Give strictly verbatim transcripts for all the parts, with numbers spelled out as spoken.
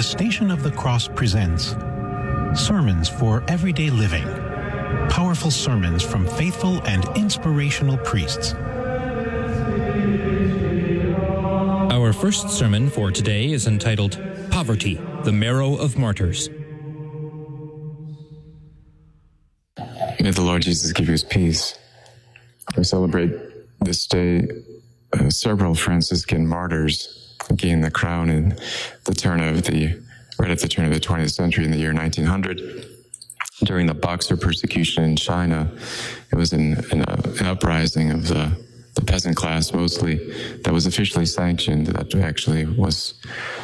Station of the Cross presents Sermons for Everyday Living. Powerful sermons from faithful and inspirational priests. Our first sermon for today is entitled Poverty, the Marrow of Martyrs. May the Lord Jesus give you his peace. We celebrate this day uh, several Franciscan martyrs gained the crown in the turn of the, right at the turn of the twentieth century in the year nineteen hundred. During the Boxer persecution in China, it was an, an, uh, an uprising of the, the peasant class mostly that was officially sanctioned, that actually was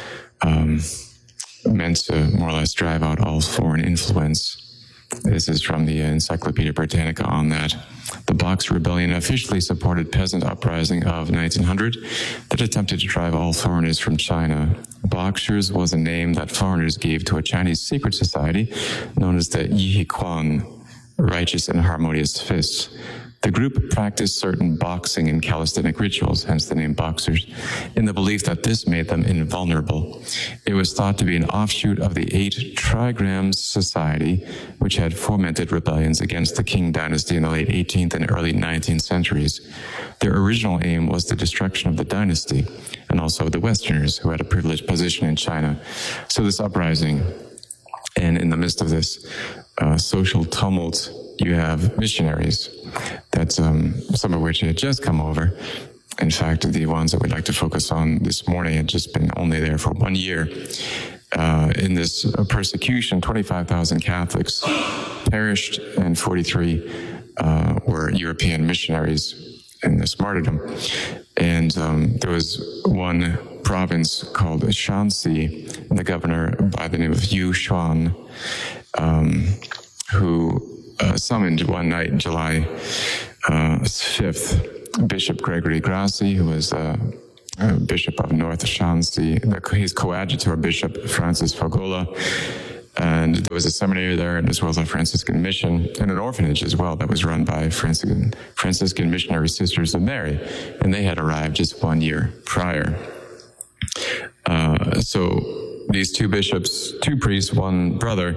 um, meant to more or less drive out all foreign influence. This is from the Encyclopedia Britannica on that. The Boxer Rebellion officially supported peasant uprising of nineteen hundred that attempted to drive all foreigners from China. Boxers was a name that foreigners gave to a Chinese secret society known as the Yihequan, Righteous and Harmonious Fists. The group practiced certain boxing and calisthenic rituals, hence the name Boxers, in the belief that this made them invulnerable. It was thought to be an offshoot of the Eight Trigrams Society, which had fomented rebellions against the Qing dynasty in the late eighteenth and early nineteenth centuries. Their original aim was the destruction of the dynasty, and also the Westerners who had a privileged position in China. So this uprising, and in the midst of this uh, social tumult, you have missionaries that um, some of which had just come over. In fact, the ones that we'd like to focus on this morning had just been only there for one year. Uh, in this uh, persecution, twenty-five thousand Catholics perished, and forty-three uh, were European missionaries in this martyrdom. And um, there was one province called Shanxi, and the governor by the name of Yu Xuan, um, who Uh, summoned one night, July uh, fifth, Bishop Gregory Grassi, who was uh, uh, Bishop of North Shanxi, his coadjutor, Bishop Francis Fogola, and there was a seminary there, as well as a Franciscan mission, and an orphanage as well that was run by Franciscan, Franciscan Missionary Sisters of Mary, and they had arrived just one year prior. Uh, so these two bishops, two priests, one brother,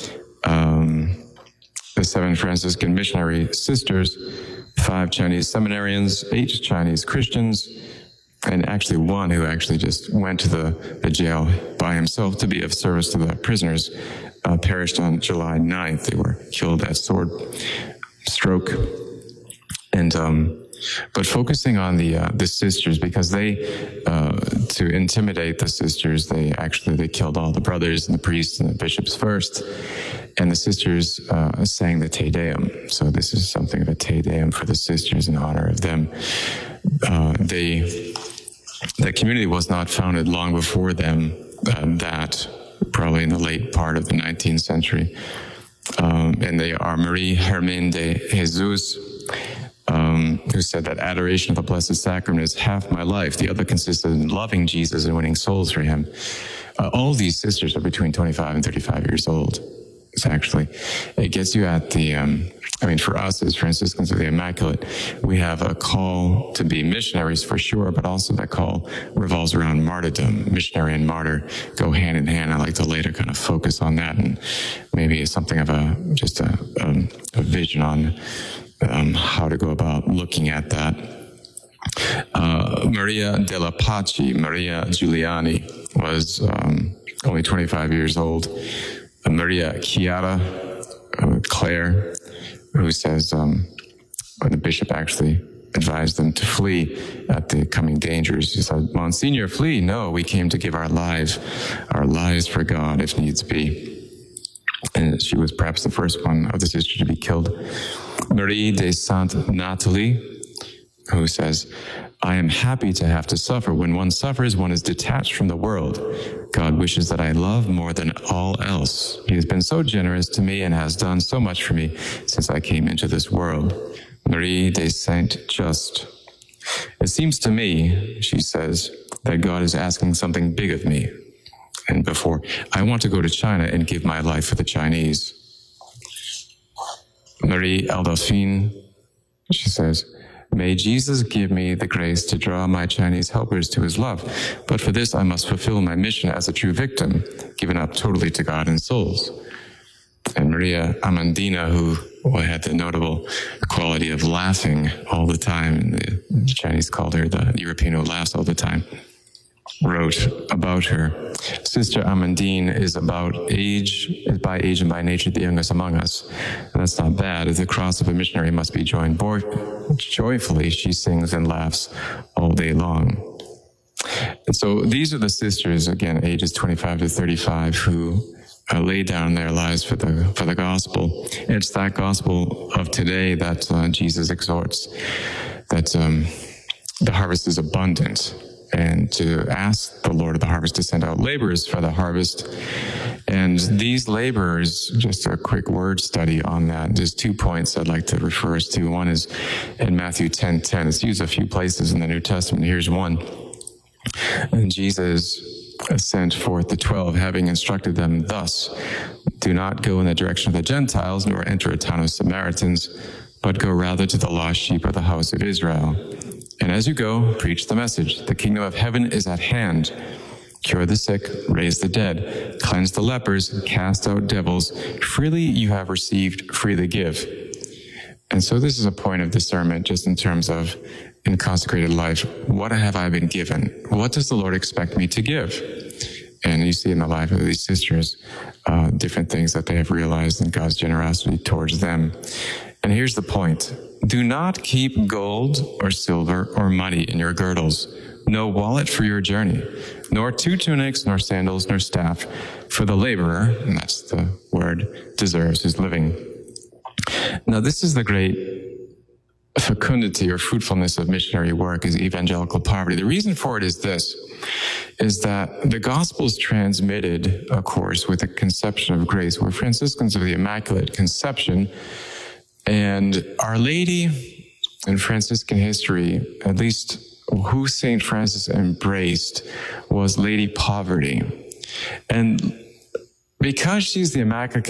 um, the seven Franciscan missionary sisters, five Chinese seminarians, eight Chinese Christians, and actually one who actually just went to the, the jail by himself to be of service to the prisoners, uh, perished on July ninth. They were killed at sword stroke. And, um, but focusing on the, uh, the sisters, because they, uh, to intimidate the sisters, they actually, they killed all the brothers and the priests and the bishops first. And the sisters uh, sang the Te Deum. So this is something of a Te Deum for the sisters in honor of them. Uh, they, the community was not founded long before them, uh, that probably in the late part of the nineteenth century. Um, and they are Marie Germaine de Jesus, um, who said that adoration of the Blessed Sacrament is half my life. The other consists in loving Jesus and winning souls for him. Uh, all these sisters are between twenty-five and thirty-five years old. It's actually, it gets you at the, um, I mean, for us as Franciscans of the Immaculate, we have a call to be missionaries for sure, but also that call revolves around martyrdom. Missionary and martyr go hand in hand. I like to later kind of focus on that, and maybe something of a, just a, um, a vision on um, how to go about looking at that. Uh, Maria della Pace, Maria Giuliani, was um, only twenty-five years old. Uh, Maria Chiara, uh, Claire, who says, um, when the bishop actually advised them to flee at the coming dangers, he said, Monsignor, flee. No, we came to give our lives, our lives for God if needs be. And she was perhaps the first one of the sisters to be killed. Marie de Sainte Natalie, who says, I am happy to have to suffer. When one suffers, one is detached from the world. God wishes that I love more than all else. He has been so generous to me and has done so much for me since I came into this world. Marie de Saint Just. It seems to me, she says, that God is asking something big of me. And before, I want to go to China and give my life for the Chinese. Marie Aldolphine, she says, May Jesus give me the grace to draw my Chinese helpers to his love. But for this, I must fulfill my mission as a true victim, given up totally to God and souls. And Maria Amandina, who had the notable quality of laughing all the time, the Chinese called her the European who laughs all the time, wrote about her. Sister Amandine is about age, is by age and by nature the youngest among us. And that's not bad, as the cross of a missionary must be joined bo- joyfully. She sings and laughs all day long. And so these are the sisters, again, ages twenty-five to thirty-five, who uh, lay down their lives for the for the gospel. And it's that gospel of today that uh, Jesus exhorts, that um, the harvest is abundant, and to ask the Lord of the harvest to send out laborers for the harvest. And these laborers, just a quick word study on that, there's two points I'd like to refer us to. One is in Matthew ten ten. It's used a few places in the New Testament. Here's one. And Jesus sent forth the twelve, having instructed them thus: do not go in the direction of the Gentiles, nor enter a town of Samaritans, but go rather to the lost sheep of the house of Israel. And as you go, preach the message. The kingdom of heaven is at hand. Cure the sick, raise the dead, cleanse the lepers, cast out devils. Freely you have received, freely give. And so this is a point of discernment just in terms of, in consecrated life, what have I been given? What does the Lord expect me to give? And you see in the life of these sisters, uh, different things that they have realized in God's generosity towards them. And here's the point. Do not keep gold or silver or money in your girdles, no wallet for your journey, nor two tunics, nor sandals, nor staff, for the laborer, and that's the word, deserves his living. Now, this is the great fecundity or fruitfulness of missionary work, is evangelical poverty. The reason for it is this, is that the gospel is transmitted, of course, with a conception of grace. We're Franciscans of the Immaculate Conception, and Our Lady in Franciscan history, at least who Saint Francis embraced, was Lady Poverty. And because she's the Immaculate